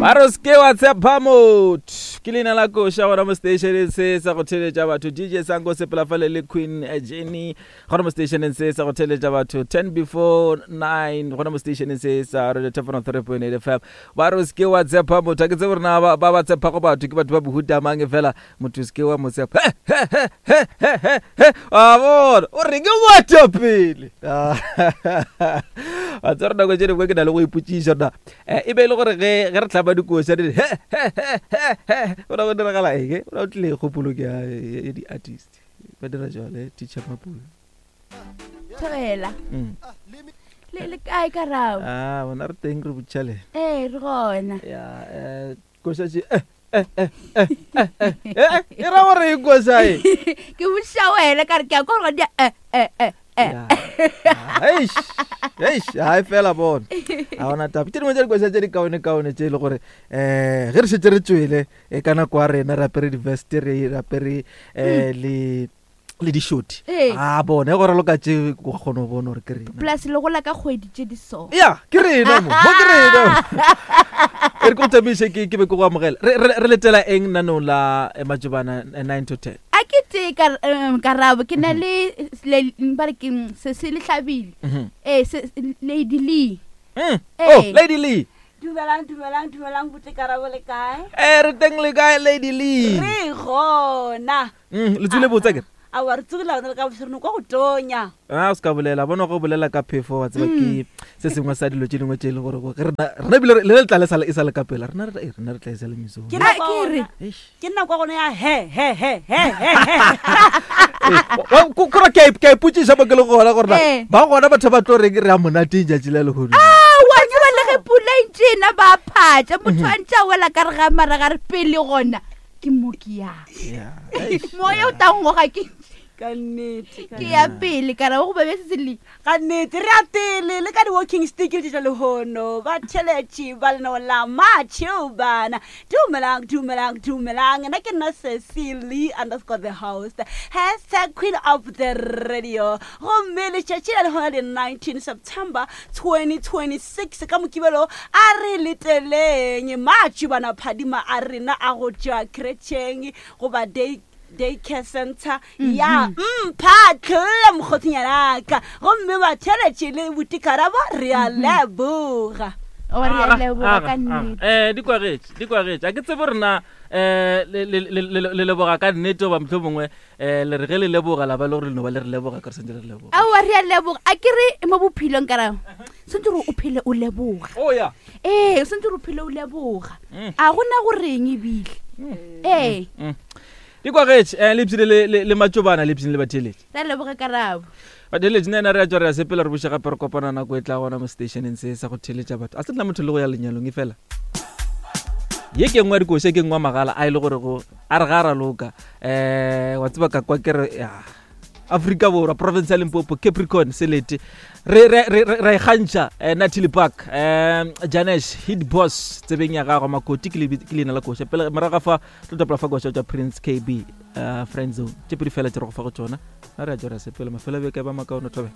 Baroske WhatsApp mode kilina la kosha gona mo station se sa go theletša batho DJ Sango se pelafale le Queen Jenny gona mo station se sa go theletša batho 10 before 9 gona mo station se sa re tefano 3.8 FM Baroske WhatsApp mode ke tseborna ba WhatsApp go batho ke batho ba buhuta mange fela motho ske wa WhatsApp amor o re ke motho pele a tsarna go jere go ke na le go iputšiša na e be le gore ge re tlaba dikoša di ona go dira gala ege ona o tle kgopolo ke ya di artist ba dira jale teacher Mapula Tshela le kae ka rao bona re teng re butšale re gona ya koša tše e ra gore e koša e ke botša wena ka re ke a kore ga di hai fela bona a ona taba tše dingwe tše dikoša tše di kaone tše e le gore ge re šetse re tswele ka nako ya rena re apere di-vest re apere le di-shoti bona e gore loka tše go kgona go bona gore ke rena plus le gola ka kgwedi tše di so ya ke rena mo ke rena e re ko tamiše ke be ke go amogela re letela eng nanong la majobana 9 to 10 a ke te karabo ke na le bare ke se se le hlabile Lady Lee Lady Lee Dumelang bute karabo le kae re teng le kae Lady Lee re gona le tswile botsa ke a wa re tsugela le ka bošerno kwa go tonya o ska bolela bona go bolela ka phefo wa tseba ke se sengwe sa dilo tše dingwe tše e leng gore rena bile le tla le sala e sa le ka pela rena re tla e sa le miso ke nna kwa gona ya he kora ke a ipotšiša mo ke le gona gore ba gona batho ba tlo reng re a monateng jatši le legodu wa tseba le ge pula ntšena ba phatša motho a ntša wela ka re ga mara ga re pele gona ke mo ke ya moya o tangoga ke ya pele ka ra go ba bese le ka nnete re a tele le ka di-walking stick le tša lehono ba theletše ba leno la matšheo bana dumelang nna ke nna Cecily _ the host # Queen of the radio gomme letšatši la le gona le 19 September 2026 ka mokibelo a re leteleng matšhe bana phadima a rena a go tšwa keretšheng goba daycare center ya mphatlela mokgothinyana gomme ba theletše le botikarabo re a leboga di kwagetše a ke tsebe rena le leboga ka nnete oba motlho mongwe le re ge le leboga la ba le gore le no ba le re leboga ka re sentse re leboga aowa re a leboga a ke re mo bophelong karao sentse gore o phele o leboga o sentse gore o phele o leboga a gona goreng ebile di kwagetše lepsile le matšobana lepsine le batheletše ra leboga karabo batheletše nena re a tswa re a sepela re boše gape re kopana nako e tla gona mo stationeng se sa go theletša batho a se tla motho le go ya lenyalong e fela ye ke ngwe dikoša ke ngwe magala a e le gore a re ga ra loka wa tseba ka kwa ke re Africa Borwa province ya Limpopo Capricorn Selete re khantša Natalie Park Janesh hit boss tsebeng ya gago makoti ke lena la koša pele moraga fa tlotla pla fa koša tša Prince KB friend zone tše pedi fela tše re go fa go tšona a re a tšora sepele mafela be ka ba makaono tobe